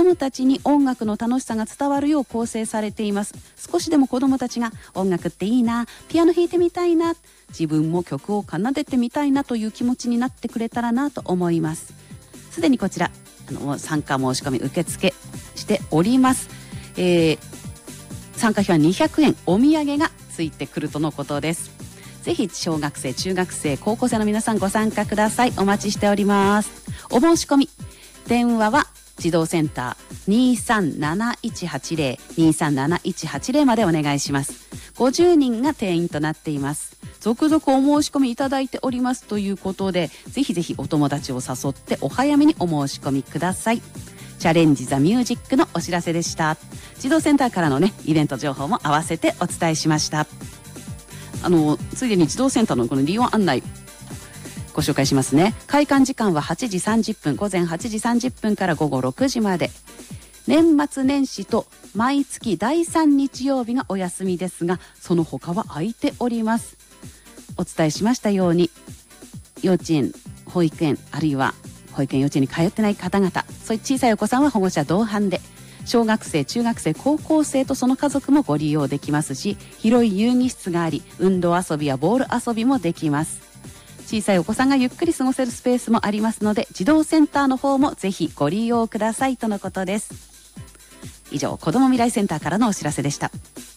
供たちに音楽の楽しさが伝わるよう構成されています。少しでも子供たちが音楽っていいな、ピアノ弾いてみたいな、自分も曲を奏でてみたいなという気持ちになってくれたらなと思います。すでにこちら参加申し込み受付しております。参加費は200円、お土産がついてくるとのことです。ぜひ小学生、中学生、高校生の皆さんご参加ください。お待ちしております。お申し込み電話は児童センター 237180 237180までお願いします。50人が定員となっています。続々お申し込みいただいておりますということで、ぜひぜひお友達を誘ってお早めにお申し込みください。チャレンジザミュージックのお知らせでした。児童センターからのねイベント情報も合わせてお伝えしました。ついでに児童センターのこの利用案内ご紹介しますね。開館時間は8時30分、午前8時30分から午後6時まで。年末年始と毎月第3日曜日がお休みですが、その他は空いております。お伝えしましたように、幼稚園、保育園、あるいは保育園幼稚園に通ってない方々、そういう小さいお子さんは保護者同伴で、小学生、中学生、高校生とその家族もご利用できますし、広い遊戯室があり、運動遊びやボール遊びもできます。小さいお子さんがゆっくり過ごせるスペースもありますので、児童センターの方もぜひご利用くださいとのことです。以上、子ども未来センターからのお知らせでした。